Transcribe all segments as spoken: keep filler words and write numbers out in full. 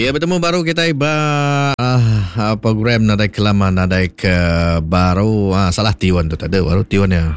Ya, bertemu baru kita iba uh, program nadai kelama nadai ke baru ah, salah Tiwan tu tak ada baru Tiwan ya.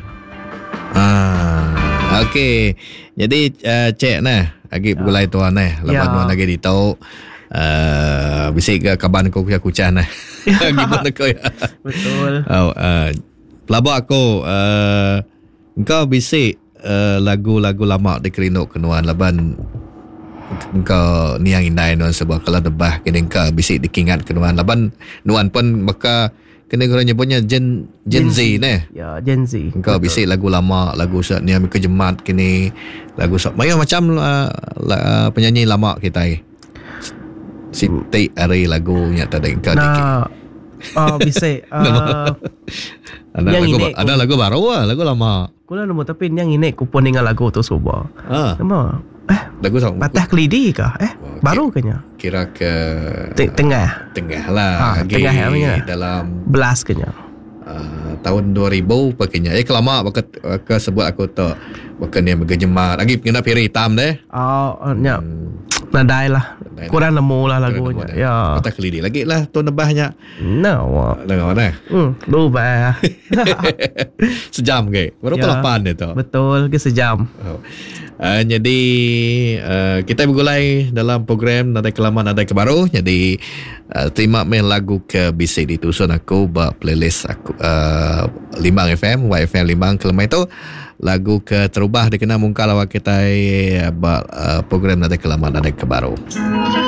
Ah, okey. Jadi uh, cek nah agi pegulai tuan nah laban tuan lagi di tahu uh, bisik ke kaban ko kucah nah. Gimana kau ya? Betul. Oh, uh, pelabak aku uh, engkau bisik uh, lagu-lagu lama di Kerinok kenuan laban engkau ni yang indai nuan sebab kalau debah kini engkau bisik dikingat ke nuan laban nuan pun maka kena kena nyebutnya Gen Gen, Gen Z, Z ni. Ya, Gen Z. Engkau bisik lagu lama, lagu sat ni ambil kejemat kini, lagu sat banyak macam uh, uh, penyanyi lama kita ni. Siti Ari lagu nya tadi engkau dikit. Nah, oh bisik. Uh, ada lagu ba- ada lagu baru lah, lagu lama. Kula nombor tapi yang ini kupon dengan lagu tu suba. Ah. Nama eh lagu sang Patah Kelidi kah? Eh oh, baru kenya. Kira ke T- tengah. Tengah lah. Ha, tengah ya, dalam belas kenya. Uh, tahun dua ribu pakainya. Eh kelama bakat ke sebut aku tu. Bahkan dia bergejemat. Lagi kena piri hitam deh. Oh, nya. Hmm. Nadai lah. Nadai kurang nemu lah lagunya. Nemu, ya. Patah Kelidi lagi lah tu nebahnya. No. Dengar mana? Hmm, lupa. Sejam ke? Baru ya, lapan dia tu. Betul ke sejam. Oh. Uh, jadi uh, kita bergulai dalam program Nadai Kelama Nadai Kebaru. Jadi uh, terima main lagu ke bisik ditusun aku buat playlist aku uh, Limbang F M, Y F M Limbang Kelama itu lagu ke terubah dikenal mungkal awak kita uh, buat uh, program Nadai Kelama Nadai Kebaru.